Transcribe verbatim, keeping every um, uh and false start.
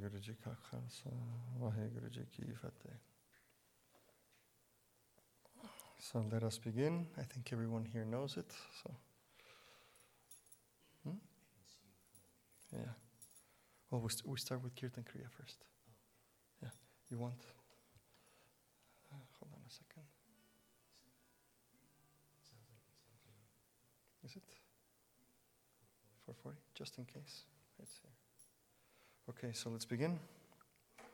ਵਾਹਿਗੁਰੂ ਜੀ ਕਾ ਖਾਲਸਾ ਵਾਹਿਗੁਰੂ ਜੀ ਕੀ ਫਤਿਹ. So let us begin. I think everyone here knows it. So, hmm? Yeah. Well, we, st- we start with Kirtan Kriya first. Yeah. You want? Uh, hold on a second. Is it four forty? Just in case. It's here. Okay, so let's begin.